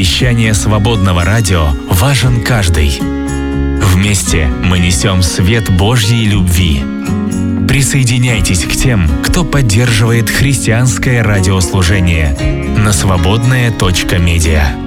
вещание свободного радио важен каждый. Вместе мы несем свет Божьей любви. Присоединяйтесь к тем, кто поддерживает христианское радиослужение на свободная.медиа.